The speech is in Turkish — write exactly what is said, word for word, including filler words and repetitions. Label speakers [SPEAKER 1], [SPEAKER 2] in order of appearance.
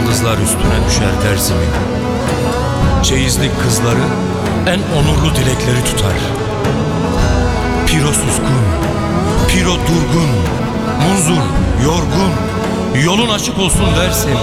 [SPEAKER 1] yıldızlar üstüne düşer derzimin. Çeyizlik kızları en onurlu dilekleri tutar. Piro suskun, Piro durgun, Munzur yorgun, yolun açık olsun dersin.